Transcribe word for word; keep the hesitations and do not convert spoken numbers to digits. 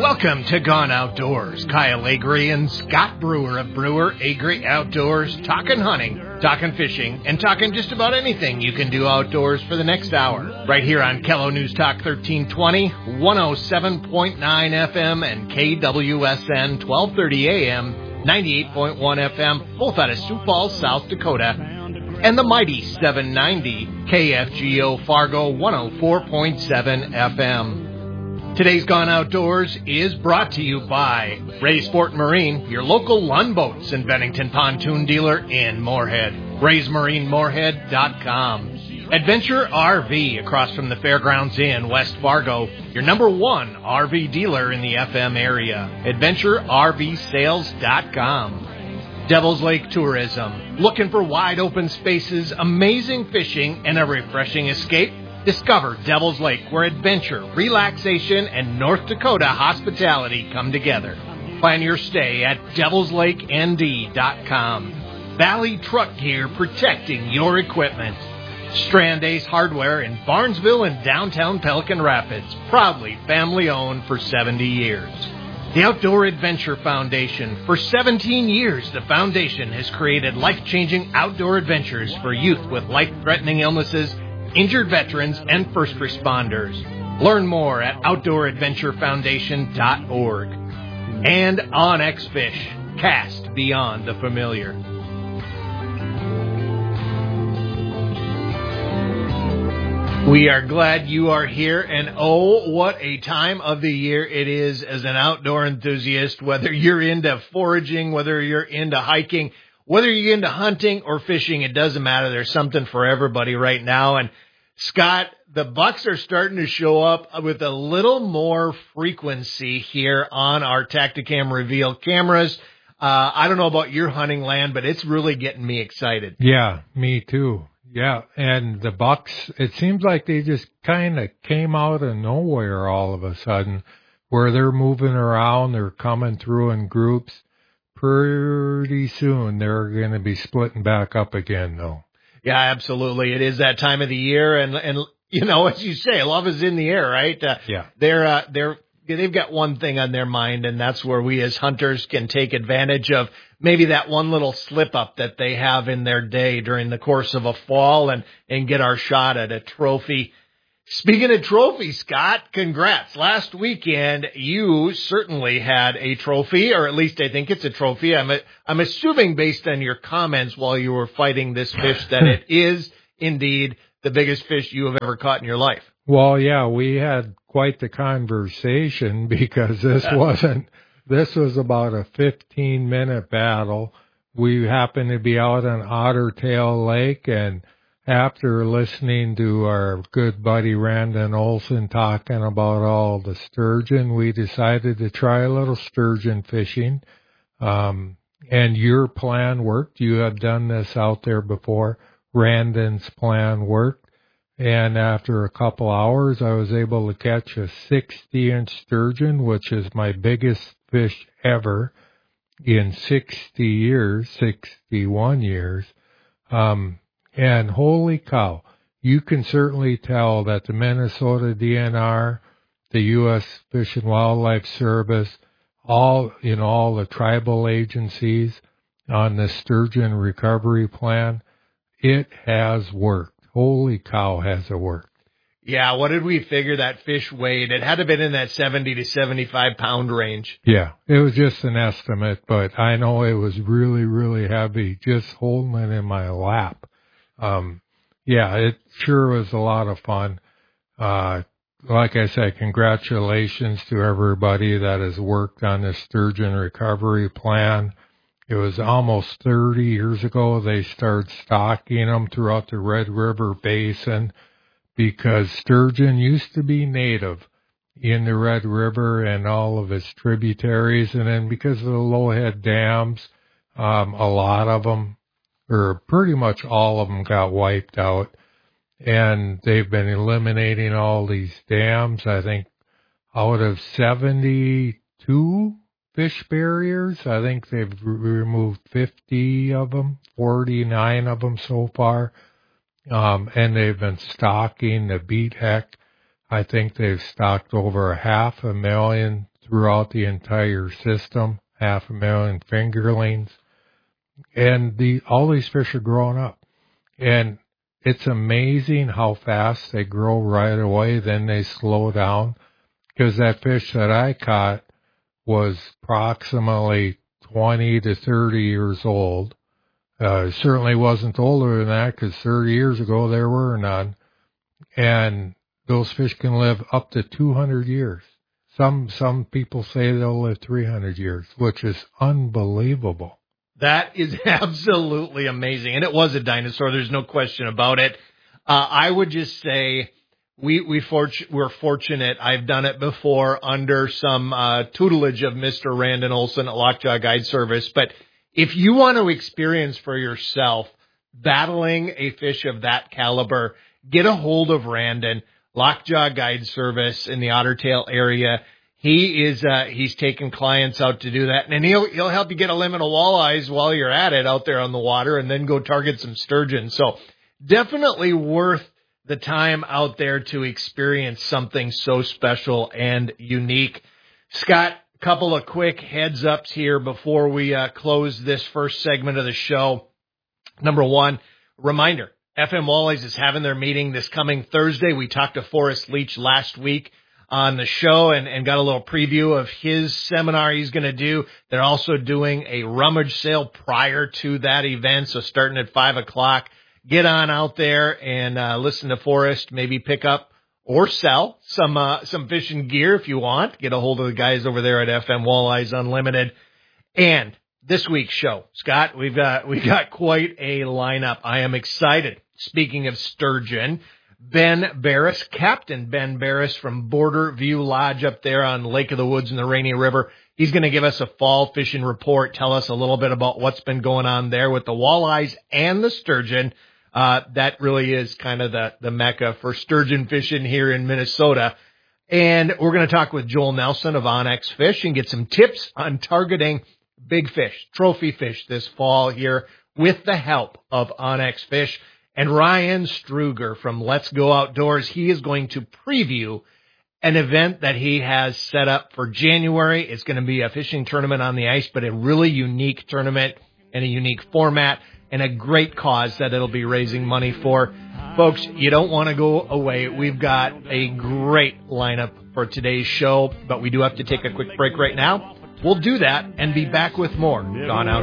Welcome to Gone Outdoors. Kyle Agri and Scott Brewer of Brewer Agri Outdoors, talking hunting, talking fishing, and talking just about anything you can do outdoors for the next hour. Right here on Kello News Talk thirteen twenty, one oh seven point nine F M, and K W S N twelve thirty A M, ninety-eight point one F M, both out of Sioux Falls, South Dakota, and the mighty seven ninety K F G O Fargo one oh four point seven F M. Today's Gone Outdoors is brought to you by Ray Sport Marine, your local Lund Boats and Bennington pontoon dealer in Moorhead. Rays Marine Moorhead dot com. Adventure R V across from the Fairgrounds Inn, West Fargo, your number one R V dealer in the F M area. Adventure R V Sales dot com. Devil's Lake Tourism. Looking for wide open spaces, amazing fishing, and a refreshing escape? Discover Devil's Lake, where adventure, relaxation, and North Dakota hospitality come together. Plan your stay at devils lake N D dot com. Valley Truck Gear, protecting your equipment. Strand Ace Hardware in Barnesville and downtown Pelican Rapids, proudly family-owned for seventy years. The Outdoor Adventure Foundation. For seventeen years, the foundation has created life-changing outdoor adventures for youth with life-threatening illnesses, injured veterans, and first responders. Learn more at outdoor adventure foundation dot org. And Onyx Fish, cast beyond the familiar. We are glad you are here, and oh, what a time of the year it is as an outdoor enthusiast, whether you're into foraging, whether you're into hiking, whether you're into hunting or fishing, it doesn't matter. There's something for everybody right now. And Scott, the bucks are starting to show up with a little more frequency here on our Tactacam Reveal cameras. Uh, I don't know about your hunting land, but it's really getting me excited. Yeah, me too. Yeah, and the bucks, it seems like they just kind of came out of nowhere all of a sudden, where they're moving around, they're coming through in groups. Pretty soon they're going to be splitting back up again, though. Yeah, absolutely. It is that time of the year, and and you know, as you say, love is in the air, right? Uh, yeah. They're uh, they're they've got one thing on their mind, and that's where we as hunters can take advantage of maybe that one little slip up that they have in their day during the course of a fall, and and get our shot at a trophy. Speaking of trophies, Scott, congrats. Last weekend, you certainly had a trophy, or at least I think it's a trophy. I'm, a, I'm assuming based on your comments while you were fighting this fish that it is indeed the biggest fish you have ever caught in your life. Well, yeah, we had quite the conversation because this wasn't, this was about a fifteen minute battle. We happened to be out on Ottertail Lake, and after listening to our good buddy Randon Olson talking about all the sturgeon, we decided to try a little sturgeon fishing. Um, and your plan worked. You had done this out there before. Randon's plan worked. And after a couple hours, I was able to catch a sixty inch sturgeon, which is my biggest fish ever in sixty years, sixty-one years. Um, And holy cow, you can certainly tell that the Minnesota D N R, the U S Fish and Wildlife Service, all, you know, all the tribal agencies on the sturgeon recovery plan, it has worked. Holy cow, has it worked. Yeah, what did we figure that fish weighed? It had to have been in that seventy to seventy-five pound range. Yeah, it was just an estimate, but I know it was really, really heavy, just holding it in my lap. Um, yeah, it sure was a lot of fun. Uh, like I said, congratulations to everybody that has worked on the sturgeon recovery plan. It was almost thirty years ago they started stocking them throughout the Red River Basin because sturgeon used to be native in the Red River and all of its tributaries. And then because of the Lowhead dams, um, a lot of them, or pretty much all of them, got wiped out, and they've been eliminating all these dams. I think out of seventy-two fish barriers, I think they've re- removed fifty of them, forty-nine of them so far, um, and they've been stocking the beat heck I think they've stocked over half a million throughout the entire system, half a million fingerlings. And the all these fish are growing up. And it's amazing how fast they grow right away, then they slow down. Because that fish that I caught was approximately twenty to thirty years old. Uh, certainly wasn't older than that, because thirty years ago there were none. And those fish can live up to two hundred years. Some some people say they'll live three hundred years, which is unbelievable. That is absolutely amazing. And it was a dinosaur. There's no question about it. Uh, I would just say we, we fortu- we're fortunate. I've done it before under some uh, tutelage of Mister Randon Olson at Lockjaw Guide Service. But if you want to experience for yourself battling a fish of that caliber, get a hold of Randon, Lockjaw Guide Service in the Ottertail area. He is, uh, he's taking clients out to do that, and he'll, he'll help you get a limit of walleyes while you're at it out there on the water, and then go target some sturgeon. So definitely worth the time out there to experience something so special and unique. Scott, a couple of quick heads ups here before we, uh, close this first segment of the show. Number one, reminder, F M Walleyes is having their meeting this coming Thursday. We talked to Forrest Leach last week on the show and, and got a little preview of his seminar he's going to do. They're also doing a rummage sale prior to that event, so starting at five o'clock. Get on out there and uh, listen to Forrest, maybe pick up or sell some uh, some fishing gear if you want. Get a hold of the guys over there at F M Walleyes Unlimited. And this week's show, Scott, we've got, we've got quite a lineup. I am excited. Speaking of sturgeon, Ben Barris, Captain Ben Barris from Border View Lodge up there on Lake of the Woods in the Rainy River. He's going to give us a fall fishing report, tell us a little bit about what's been going on there with the walleyes and the sturgeon. Uh, that really is kind of the, the mecca for sturgeon fishing here in Minnesota. And we're going to talk with Joel Nelson of Onyx Fish and get some tips on targeting big fish, trophy fish this fall here with the help of Onyx Fish. And Ryan Struger from Let's Go Outdoors, he is going to preview an event that he has set up for January. It's going to be a fishing tournament on the ice, but a really unique tournament and a unique format and a great cause that it'll be raising money for. Folks, you don't want to go away. We've got a great lineup for today's show, but we do have to take a quick break right now. We'll do that and be back with more Gone Out.